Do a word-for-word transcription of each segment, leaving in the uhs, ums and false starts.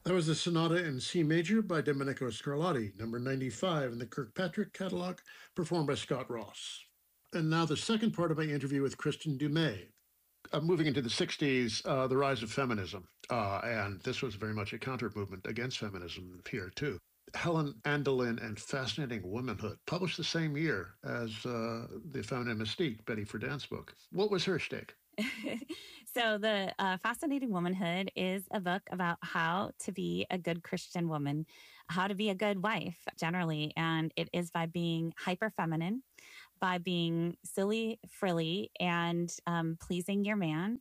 That was the Sonata in C major by Domenico Scarlatti, number ninety-five in the Kirkpatrick catalog, performed by Scott Ross. And now the second part of my interview with Kristen Dumais. Uh, moving into the sixties, uh, the rise of feminism. Uh, and this was very much a counter movement against feminism here, too. Helen Andelin and Fascinating Womanhood, published the same year as uh, The Feminine Mystique, Betty Friedan's book. What was her stake? So the uh, Fascinating Womanhood is a book about how to be a good Christian woman, how to be a good wife generally. And it is by being hyper feminine, by being silly, frilly, and um, pleasing your man.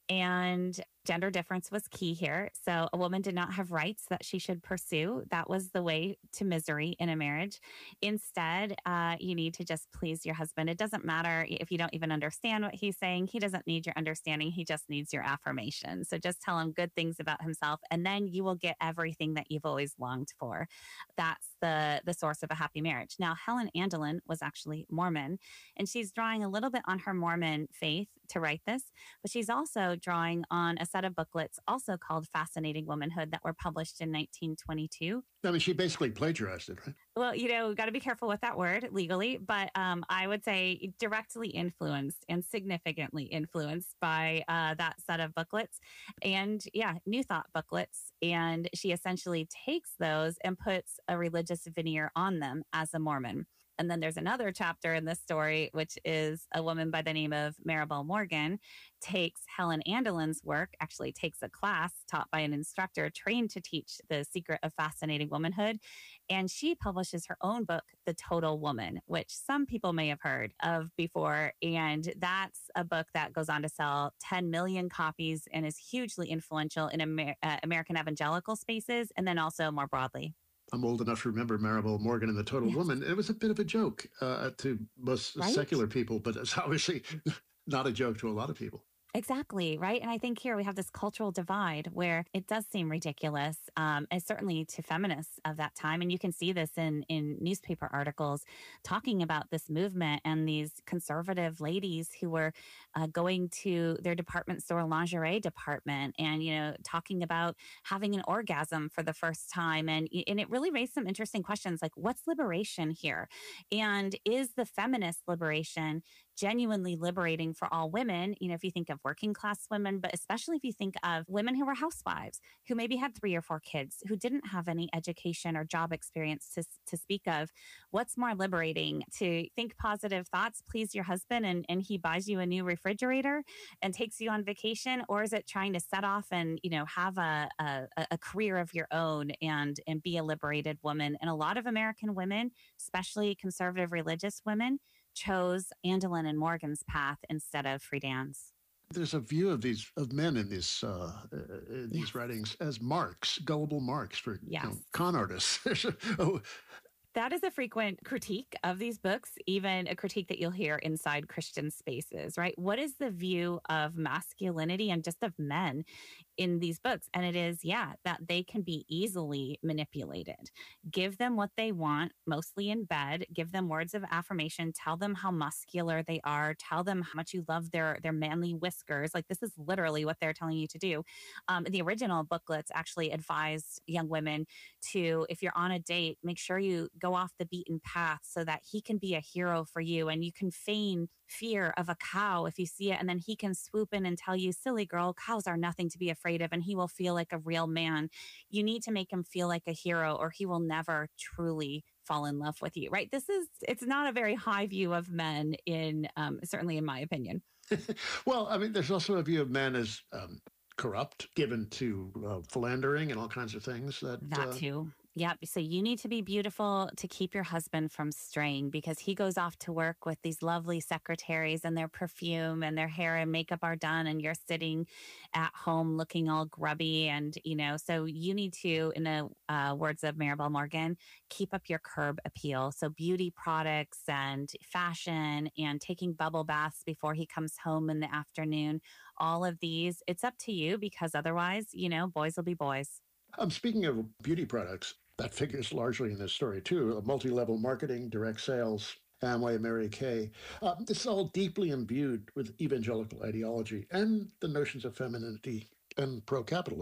And gender difference was key here. So a woman did not have rights that she should pursue. That was the way to misery in a marriage. Instead, uh, you need to just please your husband. It doesn't matter if you don't even understand what he's saying. He doesn't need your understanding. He just needs your affirmation. So just tell him good things about himself, and then you will get everything that you've always longed for. That's the, the source of a happy marriage. Now, Helen Andelin was actually Mormon, and she's drawing a little bit on her Mormon faith to write this, but she's also drawing on a set of booklets also called Fascinating Womanhood that were published in nineteen twenty-two. I mean, she basically plagiarized it, right? Well, you know, got to be careful with that word legally, but um, I would say directly influenced and significantly influenced by uh, that set of booklets and, yeah, New Thought booklets. And she essentially takes those and puts a religious veneer on them as a Mormon. And then there's another chapter in this story, which is a woman by the name of Maribel Morgan takes Helen Andelin's work, actually takes a class taught by an instructor trained to teach the secret of fascinating womanhood. And she publishes her own book, The Total Woman, which some people may have heard of before. And that's a book that goes on to sell ten million copies and is hugely influential in Amer- uh, American evangelical spaces and then also more broadly. I'm old enough to remember Maribel Morgan and The Total Yes. Woman. It was a bit of a joke uh, to most Right? secular people, but it's obviously not a joke to a lot of people. Exactly, right? And I think here we have this cultural divide where it does seem ridiculous, um, and certainly to feminists of that time. And you can see this in, in newspaper articles talking about this movement and these conservative ladies who were uh, going to their department store lingerie department and, you know, talking about having an orgasm for the first time. And, and it really raised some interesting questions like, what's liberation here? And is the feminist liberation genuinely liberating for all women? You know, if you think of working class women, but especially if you think of women who were housewives, who maybe had three or four kids, who didn't have any education or job experience to, to speak of, what's more liberating? To think positive thoughts, please your husband, and, and he buys you a new refrigerator and takes you on vacation? Or is it trying to set off and, you know, have a, a, a career of your own and, and be a liberated woman? And a lot of American women, especially conservative religious women, chose Andelin and Morgan's path instead of Friedan's. There's a view of these of men in these uh, in these Yes. writings as marks, gullible marks for Yes. you know, con artists. oh, That is a frequent critique of these books, even a critique that you'll hear inside Christian spaces, right? What is the view of masculinity and just of men in these books? And it is, yeah, that they can be easily manipulated. Give them what they want, mostly in bed. Give them words of affirmation. Tell them how muscular they are. Tell them how much you love their, their manly whiskers. Like, this is literally what they're telling you to do. Um, the original booklets actually advised young women to, if you're on a date, make sure you go off the beaten path so that he can be a hero for you. And you can feign fear of a cow if you see it. And then he can swoop in and tell you, silly girl, cows are nothing to be afraid of. And he will feel like a real man. You need to make him feel like a hero or he will never truly fall in love with you, right? This is, it's not a very high view of men in, um, certainly in my opinion. well, I mean, there's also a view of men as um, corrupt, given to uh, philandering and all kinds of things. That, That uh, too. Yep. So you need to be beautiful to keep your husband from straying because he goes off to work with these lovely secretaries and their perfume and their hair and makeup are done. And you're sitting at home looking all grubby. And, you know, so you need to, in the uh, words of Maribel Morgan, keep up your curb appeal. So beauty products and fashion and taking bubble baths before he comes home in the afternoon. All of these, it's up to you because otherwise, you know, boys will be boys. Um, speaking of beauty products, that figures largely in this story too. Multi-level marketing, direct sales, Amway, Mary Kay. Um, this is all deeply imbued with evangelical ideology and the notions of femininity and pro-capitalism.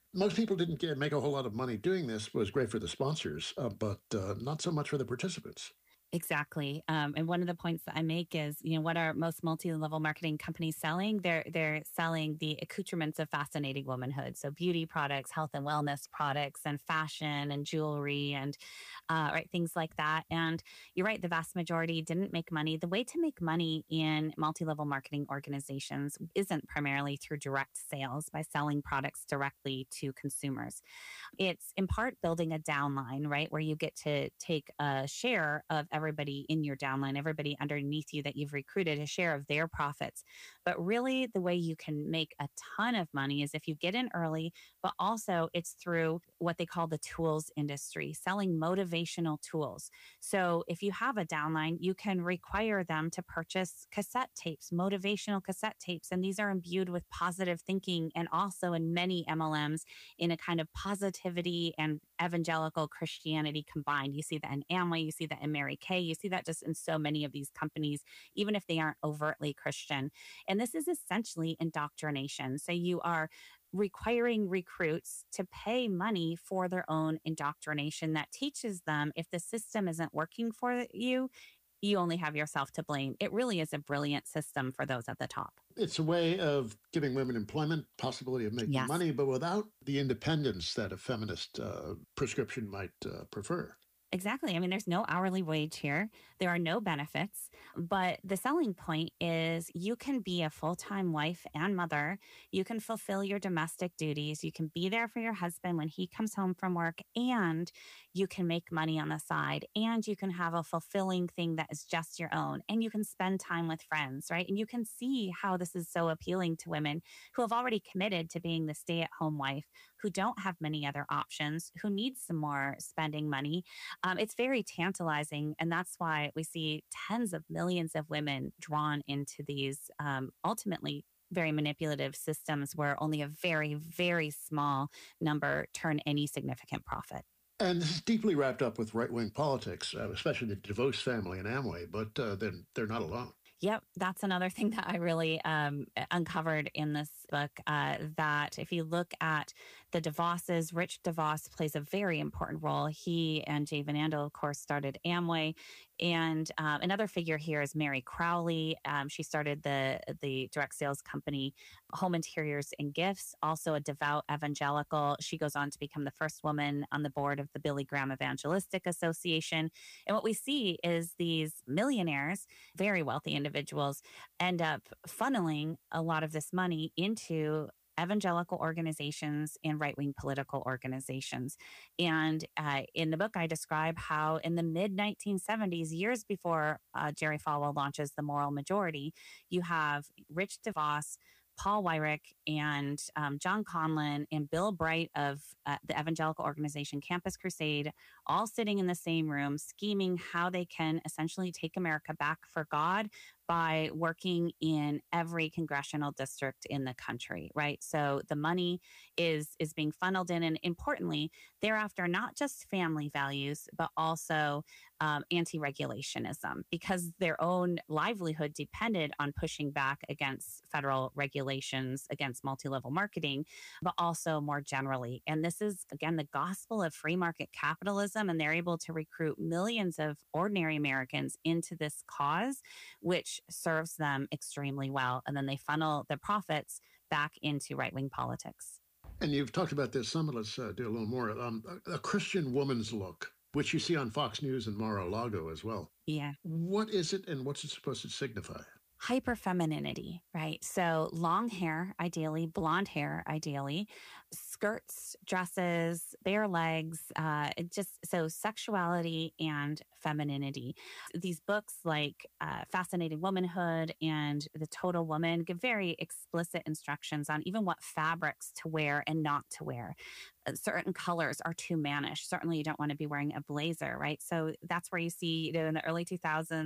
Most people didn't get, make a whole lot of money doing this. It was great for the sponsors, uh, but uh, not so much for the participants. Exactly. Um, and one of the points that I make is, you know, what are most multi-level marketing companies selling? They're they're selling the accoutrements of fascinating womanhood. So beauty products, health and wellness products, and fashion and jewelry and uh, right things like that. And you're right, the vast majority didn't make money. The way to make money in multi-level marketing organizations isn't primarily through direct sales by selling products directly to consumers. It's in part building a downline, right? Where you get to take a share of everybody in your downline, everybody underneath you that you've recruited, a share of their profits. But really, the way you can make a ton of money is if you get in early, but also it's through what they call the tools industry, selling motivational tools. So if you have a downline, you can require them to purchase cassette tapes, motivational cassette tapes. And these are imbued with positive thinking and also in many M L Ms in a kind of positivity and evangelical Christianity combined. You see that in Amway, you see that in Mary Kay, you see that just in so many of these companies, even if they aren't overtly Christian. And this is essentially indoctrination. So you are requiring recruits to pay money for their own indoctrination that teaches them if the system isn't working for you, you only have yourself to blame. It really is a brilliant system for those at the top. It's a way of giving women employment, possibility of making Yes. money, but without the independence that a feminist uh, prescription might uh, prefer. Exactly. I mean, there's no hourly wage here. There are no benefits. But the selling point is you can be a full time wife and mother. You can fulfill your domestic duties. You can be there for your husband when he comes home from work, and you can make money on the side. And you can have a fulfilling thing that is just your own. And you can spend time with friends, right? And you can see how this is so appealing to women who have already committed to being the stay at home wife, who don't have many other options, who need some more spending money. Um, it's very tantalizing. And that's why we see tens of millions of women drawn into these um, ultimately very manipulative systems where only a very, very small number turn any significant profit. And this is deeply wrapped up with right-wing politics, uh, especially the DeVos family and Amway, but uh, they're, they're not alone. Yep, that's another thing that I really um, uncovered in this book. Uh, that if you look at the DeVosses, Rich DeVos plays a very important role. He and Jay Van Andel, of course, started Amway. And um, another figure here is Mary Crowley. Um, she started the the direct sales company Home Interiors and Gifts, also a devout evangelical. She goes on to become the first woman on the board of the Billy Graham Evangelistic Association. And what we see is these millionaires, very wealthy individuals, end up funneling a lot of this money into evangelical organizations and right-wing political organizations. And uh, in the book, I describe how in the mid nineteen seventies, years before uh, Jerry Falwell launches The Moral Majority, you have Rich DeVos, Paul Weyrich, and um, John Conlon and Bill Bright of uh, the evangelical organization Campus Crusade, all sitting in the same room, scheming how they can essentially take America back for God by working in every congressional district in the country, right? So the money is is being funneled in, and importantly, thereafter, not just family values, but also um, anti-regulationism, because their own livelihood depended on pushing back against federal regulations, against multi-level marketing, but also more generally. And this is, again, the gospel of free market capitalism, and they're able to recruit millions of ordinary Americans into this cause, which serves them extremely well. And then they funnel their profits back into right-wing politics. And you've talked about this some. Let's uh, do a little more. Um, a, a Christian woman's look, which you see on Fox News and Mar-a-Lago as well. Yeah. What is it, and what's it supposed to signify? Hyperfemininity, right? So long hair, ideally, blonde hair, ideally, skirts, dresses, bare legs, uh, it just so sexuality and femininity. These books like uh, Fascinating Womanhood and The Total Woman give very explicit instructions on even what fabrics to wear and not to wear. Uh, certain colors are too mannish. Certainly, you don't want to be wearing a blazer, right? So that's where you see, you know, in the early two thousands,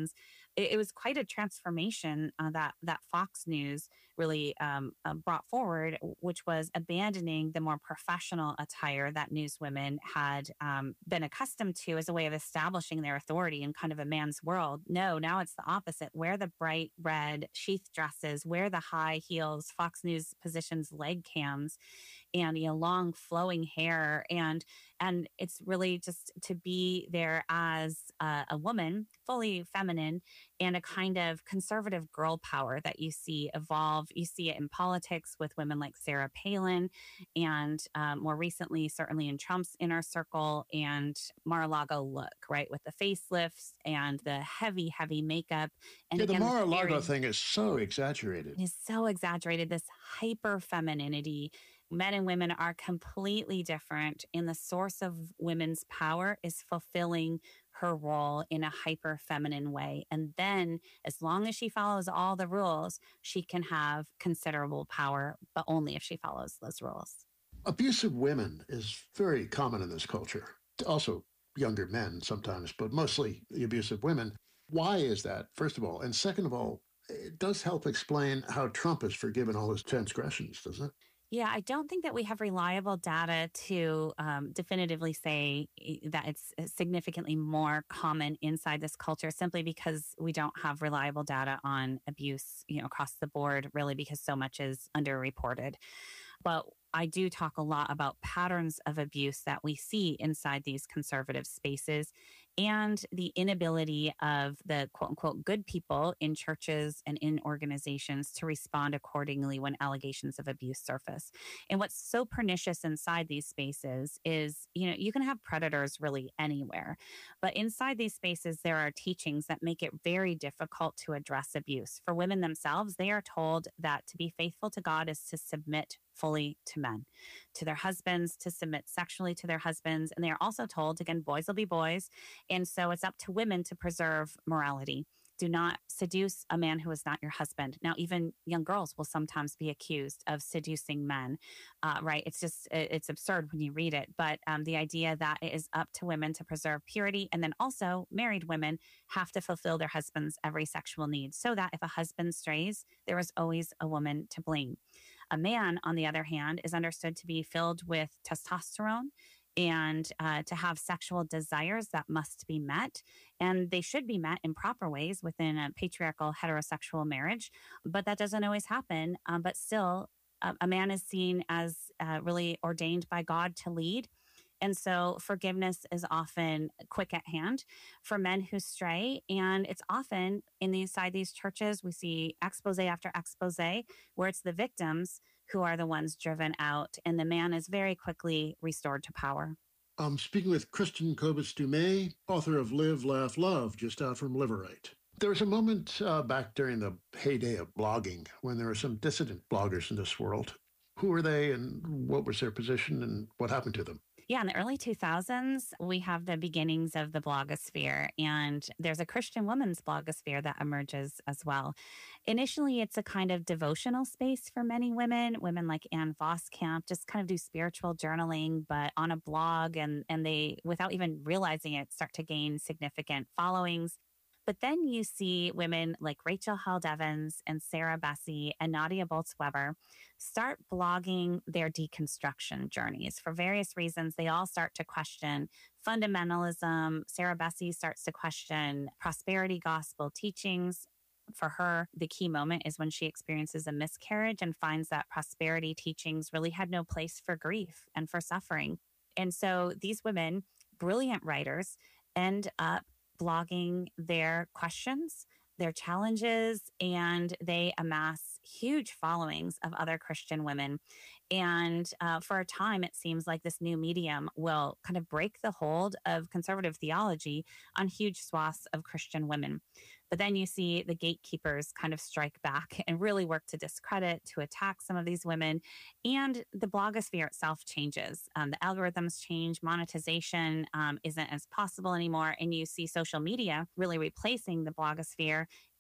it, it was quite a transformation uh, that that Fox News really um, uh, brought forward, which was abandoning the more professional attire that newswomen had um, been accustomed to as a way of establishing their authority in kind of a man's world. No, now it's the opposite. Wear the bright red sheath dresses, wear the high heels. Fox News positions leg cams and you know long flowing hair, and and it's really just to be there as a, a woman, fully feminine, and a kind of conservative girl power that you see evolve. You see it in politics with women like Sarah Palin, and um, more recently, certainly in Trump's inner circle, and Mar-a-Lago look, right, with the facelifts and the heavy, heavy makeup. And Yeah, the again, Mar-a-Lago very, thing is so exaggerated. is so exaggerated, this hyper femininity. Men and women are completely different, and the source of women's power is fulfilling her role in a hyper feminine way. And then, as long as she follows all the rules, she can have considerable power, but only if she follows those rules. Abusive women is very common in this culture. Also, younger men sometimes, but mostly the abusive women. Why is that, first of all? And second of all, it does help explain how Trump has forgiven all his transgressions, doesn't it? Yeah, I don't think that we have reliable data to um, definitively say eh, that it's uh, significantly more common inside this culture, simply because we don't have reliable data on abuse, you know, across the board, really, because so much is underreported. But I do talk a lot about patterns of abuse that we see inside these conservative spaces and the inability of the quote unquote good people in churches and in organizations to respond accordingly when allegations of abuse surface. And what's so pernicious inside these spaces is, you know, you can have predators really anywhere, but inside these spaces, there are teachings that make it very difficult to address abuse. For women themselves, they are told that to be faithful to God is to submit fully to men, to their husbands, to submit sexually to their husbands. And they are also told, again, boys will be boys. And so it's up to women to preserve morality. Do not seduce a man who is not your husband. Now, even young girls will sometimes be accused of seducing men, uh, right? It's just, it's absurd when you read it. But um, the idea that it is up to women to preserve purity, and then also married women have to fulfill their husband's every sexual need, so that if a husband strays, there is always a woman to blame. A man, on the other hand, is understood to be filled with testosterone and uh, to have sexual desires that must be met. And they should be met in proper ways within a patriarchal heterosexual marriage. But that doesn't always happen. Um, but still, a, a man is seen as uh, really ordained by God to lead. And so forgiveness is often quick at hand for men who stray. And it's often in these inside these churches, we see expose after expose where it's the victims who are the ones driven out, and the man is very quickly restored to power. I'm speaking with Kristen Kobus-Dumais, author of Live, Laugh, Love, just out from Liverite. There was a moment uh, back during the heyday of blogging when there were some dissident bloggers in this world. Who were they, and what was their position, and what happened to them? Yeah, in the early two thousands, we have the beginnings of the blogosphere, and there's a Christian women's blogosphere that emerges as well. Initially, it's a kind of devotional space for many women. Women like Ann Voskamp just kind of do spiritual journaling, but on a blog, and, and they, without even realizing it, start to gain significant followings. But then you see women like Rachel Held Evans and Sarah Bessey and Nadia Bolz-Weber start blogging their deconstruction journeys. For various reasons, they all start to question fundamentalism. Sarah Bessey starts to question prosperity gospel teachings. For her, the key moment is when she experiences a miscarriage and finds that prosperity teachings really had no place for grief and for suffering. And so these women, brilliant writers, end up blogging their questions, their challenges, and they amass huge followings of other Christian women. And uh, for a time, it seems like this new medium will kind of break the hold of conservative theology on huge swaths of Christian women. But then you see the gatekeepers kind of strike back and really work to discredit, to attack some of these women. And the blogosphere itself changes. Um, the algorithms change. Monetization um, isn't as possible anymore. And you see social media really replacing the blogosphere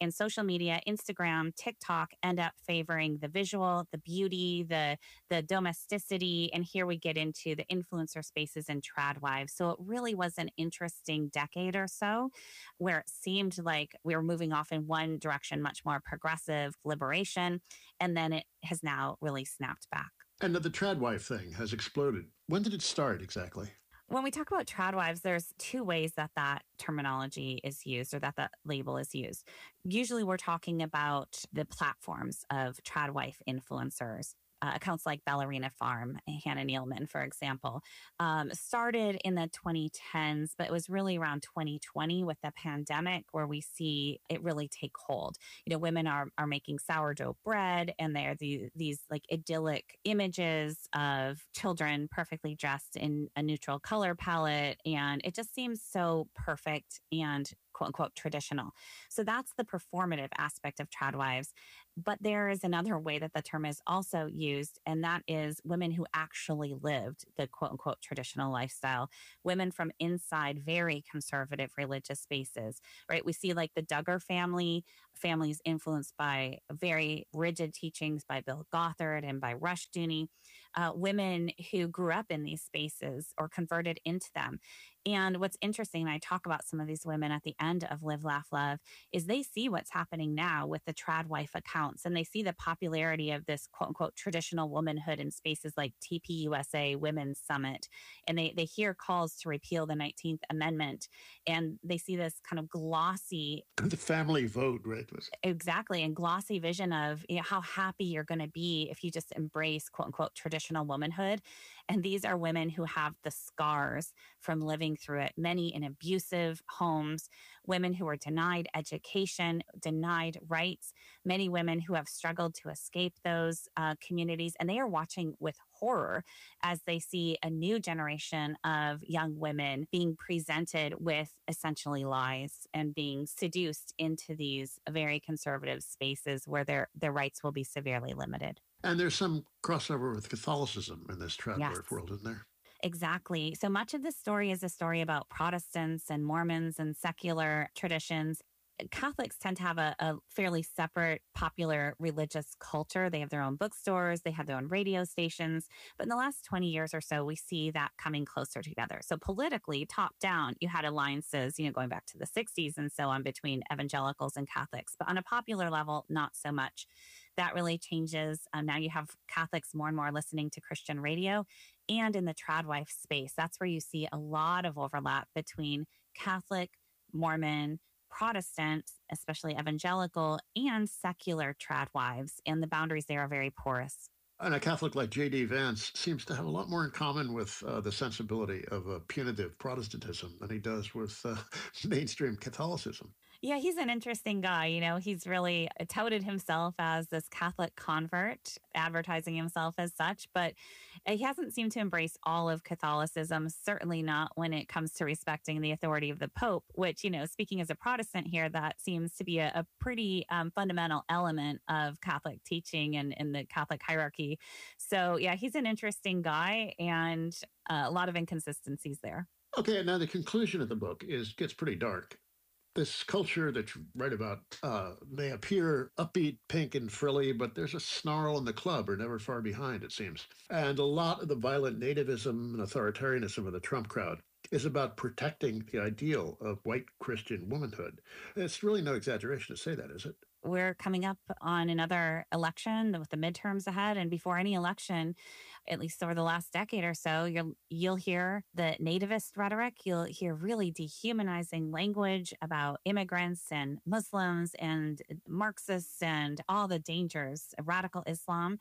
And social media, Instagram, TikTok end up favoring the visual, the beauty, the the domesticity. And here we get into the influencer spaces and trad wives. So it really was an interesting decade or so where it seemed like we were moving off in one direction, much more progressive liberation. And then it has now really snapped back. And the tradwife thing has exploded. When did it start exactly? When we talk about trad wives, there's two ways that that terminology is used or that that label is used. Usually we're talking about the platforms of trad wife influencers. Uh, accounts like Ballerina Farm, Hannah Nealman, for example, um, started in the twenty tens, but it was really around twenty twenty with the pandemic where we see it really take hold. You know, women are are making sourdough bread, and they're the, these like idyllic images of children perfectly dressed in a neutral color palette, and it just seems so perfect and quote unquote traditional. So that's the performative aspect of trad wives. But there is another way that the term is also used, and that is women who actually lived the quote unquote traditional lifestyle, women from inside very conservative religious spaces, right? We see like the Duggar family, families influenced by very rigid teachings by Bill Gothard and by Rushdoony, uh, women who grew up in these spaces or converted into them. And what's interesting, and I talk about some of these women at the end of Live, Laugh, Love, is they see what's happening now with the trad wife accounts, and they see the popularity of this quote unquote traditional womanhood in spaces like T P U S A Women's Summit. And they, they hear calls to repeal the nineteenth Amendment. And they see this kind of glossy, the family vote, right? Exactly. And glossy vision of, you know, how happy you're going to be if you just embrace quote unquote traditional womanhood. And these are women who have the scars from living through it, many in abusive homes, women who are denied education, denied rights, many women who have struggled to escape those uh, communities. And they are watching with horror as they see a new generation of young women being presented with essentially lies and being seduced into these very conservative spaces where their, their rights will be severely limited. And there's some crossover with Catholicism in this trad Yes. world, isn't there? Exactly. So much of this story is a story about Protestants and Mormons and secular traditions. Catholics tend to have a, a fairly separate popular religious culture. They have their own bookstores, they have their own radio stations. But in the last twenty years or so, we see that coming closer together. So politically, top down, you had alliances, you know, going back to the sixties and so on between evangelicals and Catholics. But on a popular level, not so much. That really changes. Um, now you have Catholics more and more listening to Christian radio. And in the trad wife space, that's where you see a lot of overlap between Catholic, Mormon, Protestant, especially evangelical, and secular trad wives. And the boundaries there are very porous. And a Catholic like J D. Vance seems to have a lot more in common with uh, the sensibility of uh, punitive Protestantism than he does with uh, mainstream Catholicism. Yeah, he's an interesting guy. You know, he's really touted himself as this Catholic convert, advertising himself as such, but he hasn't seemed to embrace all of Catholicism, certainly not when it comes to respecting the authority of the Pope, which, you know, speaking as a Protestant here, that seems to be a, a pretty um, fundamental element of Catholic teaching and in the Catholic hierarchy. So, yeah, he's an interesting guy and uh, a lot of inconsistencies there. Okay, now the conclusion of the book is gets pretty dark. This culture that you write about uh, may appear upbeat, pink, and frilly, but there's a snarl and the club are never far behind, it seems. And a lot of the violent nativism and authoritarianism of the Trump crowd is about protecting the ideal of white Christian womanhood. It's really no exaggeration to say that, is it? We're coming up on another election with the midterms ahead. And before any election, at least over the last decade or so, you'll, you'll hear the nativist rhetoric. You'll hear really dehumanizing language about immigrants and Muslims and Marxists and all the dangers of radical Islam.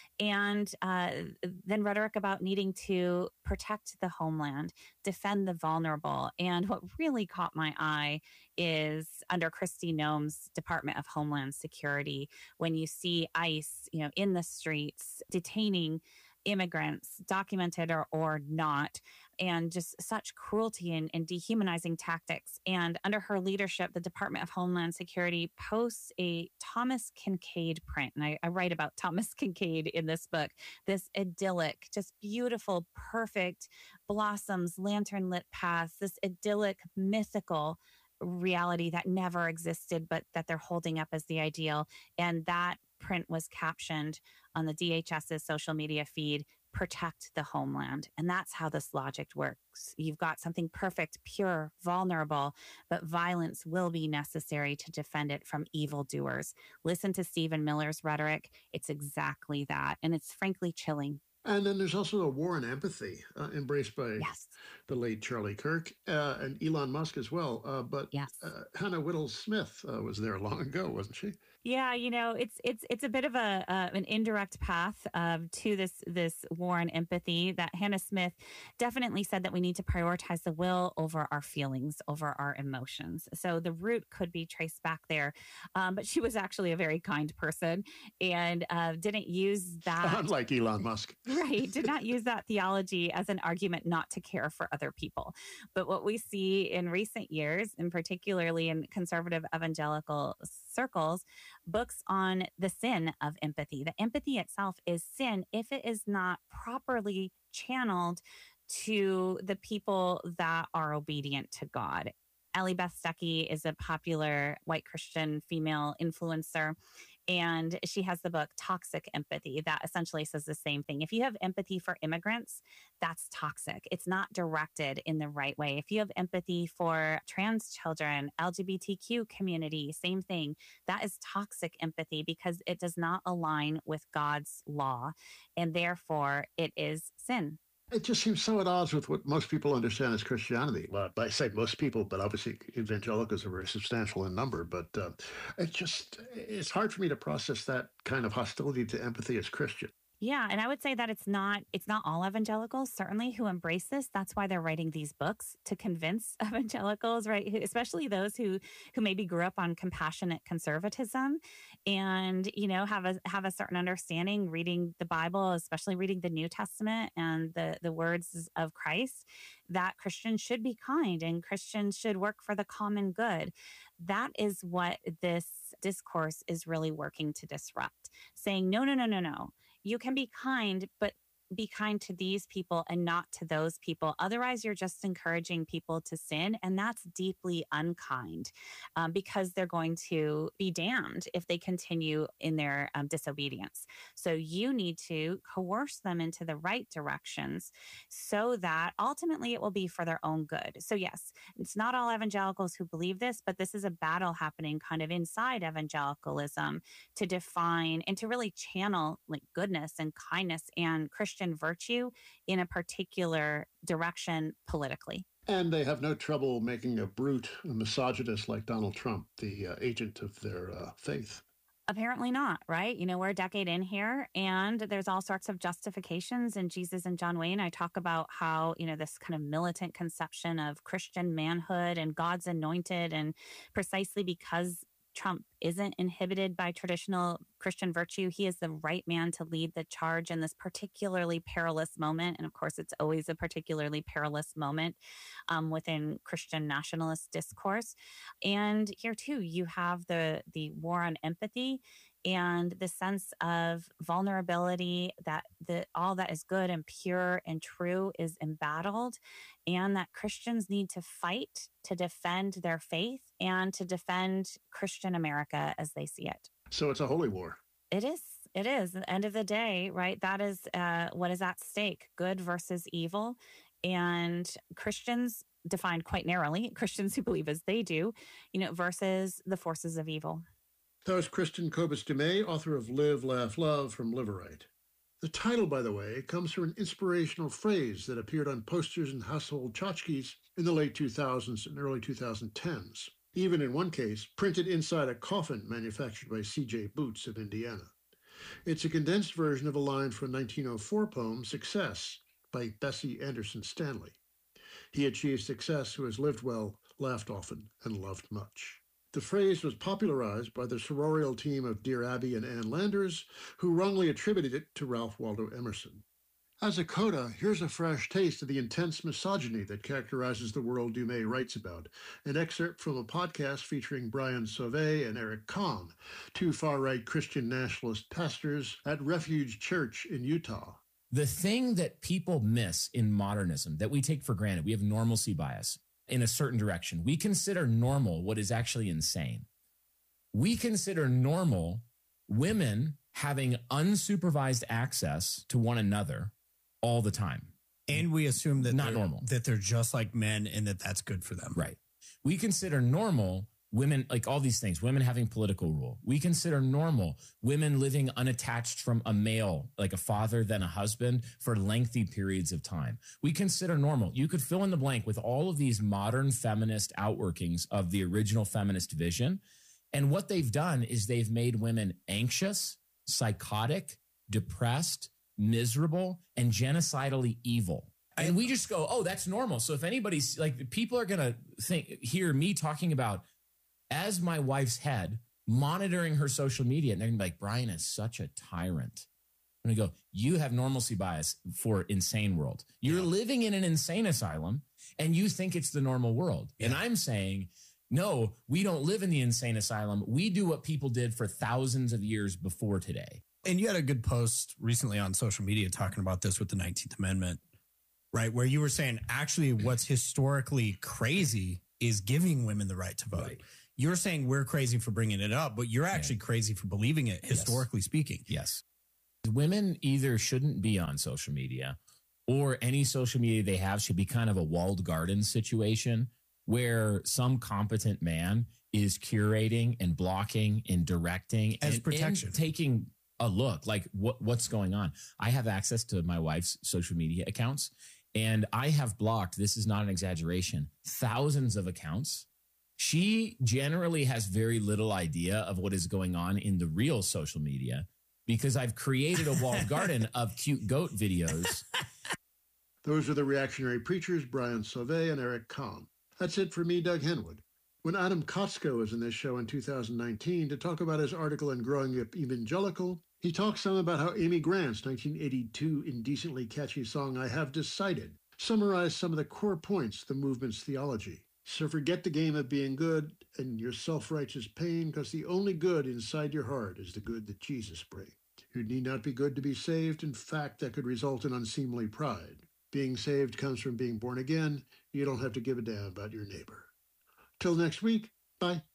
And uh, then rhetoric about needing to protect the homeland, defend the vulnerable. And what really caught my eye is under Kristi Noem's Department of Homeland Security, when you see ICE, you know, in the streets detaining immigrants, documented or, or not, and just such cruelty and, and dehumanizing tactics. And under her leadership, the Department of Homeland Security posts a Thomas Kinkade print. And I, I write about Thomas Kinkade in this book, this idyllic, just beautiful, perfect blossoms, lantern lit paths, this idyllic, mythical reality that never existed, but that they're holding up as the ideal. And that print was captioned on the DHS's social media feed, protect the homeland. And that's how this logic works. You've got something perfect, pure, vulnerable, but violence will be necessary to defend it from evildoers. Listen to Stephen Miller's rhetoric. It's exactly that. And it's frankly chilling. And then there's also a war on empathy uh, embraced by Yes. the late Charlie Kirk uh, and Elon Musk as well. Uh, but Yes. uh, Hannah Whittle Smith uh, was there long ago, wasn't she? Yeah, you know, it's it's it's a bit of a uh, an indirect path um, to this this war on empathy. That Hannah Smith definitely said that we need to prioritize the will over our feelings, over our emotions. So the root could be traced back there, um, but she was actually a very kind person and uh, didn't use that. Unlike Elon Musk, right? Did not use that theology as an argument not to care for other people. But what we see in recent years, and particularly in conservative evangelical circles, books on the sin of empathy. The empathy itself is sin if it is not properly channeled to the people that are obedient to God. Ellie Beth Stuckey is a popular white Christian female influencer, and she has the book Toxic Empathy that essentially says the same thing. If you have empathy for immigrants, that's toxic. It's not directed in the right way. If you have empathy for trans children, L G B T Q community, same thing. That is toxic empathy because it does not align with God's law, and therefore it is sin. It just seems so at odds with what most people understand as Christianity. Well, I say most people, but obviously evangelicals are very substantial in number. But uh, it just, it's hard for me to process that kind of hostility to empathy as Christian. Yeah, and I would say that it's not it's not all evangelicals certainly who embrace this. That's why they're writing these books to convince evangelicals, right? Especially those who who maybe grew up on compassionate conservatism and, you know, have a have a certain understanding reading the Bible, especially reading the New Testament and the the words of Christ, that Christians should be kind and Christians should work for the common good. That is what this discourse is really working to disrupt, saying, no, no, no, no, no. You can be kind, but be kind to these people and not to those people. Otherwise, you're just encouraging people to sin. And that's deeply unkind um, because they're going to be damned if they continue in their um, disobedience. So you need to coerce them into the right directions so that ultimately it will be for their own good. So yes, it's not all evangelicals who believe this, but this is a battle happening kind of inside evangelicalism to define and to really channel like goodness and kindness and Christian virtue in a particular direction politically. And they have no trouble making a brute, a misogynist like Donald Trump, the uh, agent of their uh, faith. Apparently not, right? You know, we're a decade in here and there's all sorts of justifications in Jesus and John Wayne. I talk about how, you know, this kind of militant conception of Christian manhood and God's anointed, and precisely because Trump isn't inhibited by traditional Christian virtue, he is the right man to lead the charge in this particularly perilous moment. And of course, it's always a particularly perilous moment um, within Christian nationalist discourse. And here too, you have the the war on empathy and the sense of vulnerability, that the, all that is good and pure and true is embattled, and that Christians need to fight to defend their faith and to defend Christian America as they see it. So it's a holy war. It is. It is. At the end of the day, right? That is uh, what is at stake, good versus evil. And Christians, defined quite narrowly, Christians who believe as they do, you know, versus the forces of evil. That was Kristin Kobes Du Mez, author of Live, Laugh, Love from Liverite. The title, by the way, comes from an inspirational phrase that appeared on posters and household tchotchkes in the late two thousands and early twenty tens, even in one case, printed inside a coffin manufactured by C J Boots of Indiana. It's a condensed version of a line from a nineteen oh four poem, Success, by Bessie Anderson Stanley. He achieved success who has lived well, laughed often, and loved much. The phrase was popularized by the sororial team of Dear Abby and Ann Landers, who wrongly attributed it to Ralph Waldo Emerson. As a coda, here's a fresh taste of the intense misogyny that characterizes the world Du Mez writes about, an excerpt from a podcast featuring Brian Sauvé and Eric Kahn, two far-right Christian nationalist pastors at Refuge Church in Utah. The thing that people miss in modernism that we take for granted, we have normalcy bias. in a certain direction. We consider normal what is actually insane. We consider normal women having unsupervised access to one another all the time. And we assume that Not they're, normal. that they're just like men and that that's good for them. Right. We consider normal women, like all these things, women having political rule. We consider normal women living unattached from a male, like a father, then a husband, for lengthy periods of time. We consider normal. You could fill in the blank with all of these modern feminist outworkings of the original feminist vision. And what they've done is they've made women anxious, psychotic, depressed, miserable, and genocidally evil. And we just go, oh, that's normal. So if anybody's like, people are going to think, hear me talking about as my wife's head, monitoring her social media. And they're going to be like, Brian is such a tyrant. I'm going to go, you have normalcy bias for insane world. You're yeah. living in an insane asylum and you think it's the normal world. Yeah. And I'm saying, no, we don't live in the insane asylum. We do what people did for thousands of years before today. And you had a good post recently on social media talking about this with the nineteenth Amendment, right? Where you were saying actually what's historically crazy is giving women the right to vote. Right. You're saying we're crazy for bringing it up, but you're actually yeah. crazy for believing it, historically yes. speaking. Yes. Women either shouldn't be on social media or any social media they have should be kind of a walled garden situation where some competent man is curating and blocking and directing as and, protection, and taking a look like what, what's going on. I have access to my wife's social media accounts and I have blocked, this is not an exaggeration, thousands of accounts. She generally has very little idea of what is going on in the real social media because I've created a walled garden of cute goat videos. Those are the reactionary preachers, Brian Sauvé and Eric Kahn. That's it for me, Doug Henwood. When Adam Kotsko was in this show in two thousand nineteen to talk about his article in Growing Up Evangelical, he talked some about how Amy Grant's nineteen eighty-two indecently catchy song, I Have Decided, summarized some of the core points of the movement's theology. So forget the game of being good and your self-righteous pain, because the only good inside your heart is the good that Jesus brings. You need not be good to be saved. In fact, that could result in unseemly pride. Being saved comes from being born again. You don't have to give a damn about your neighbor. Till next week, bye.